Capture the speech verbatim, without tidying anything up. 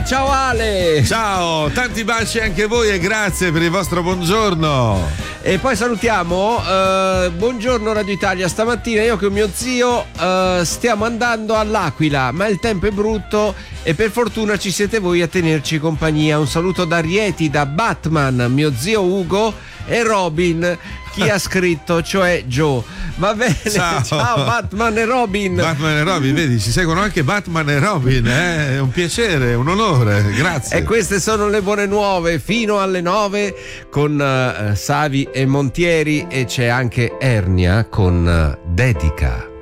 ciao Ale. Ciao, tanti baci anche a voi e grazie per il vostro buongiorno. E poi salutiamo, uh, buongiorno Radio Italia, stamattina io con mio zio uh, stiamo andando all'Aquila, ma il tempo è brutto e per fortuna ci siete voi a tenerci compagnia. Un saluto da Rieti, da Batman, mio zio Ugo e Robin, chi ha scritto, cioè Joe. Va bene, ciao. Ciao Batman e Robin. Batman e Robin, vedi, ci seguono anche Batman e Robin, eh? È un piacere, un onore, grazie. E queste sono le buone nuove fino alle nove con uh, Savi e Montieri, e c'è anche Ernia con uh, Dedica.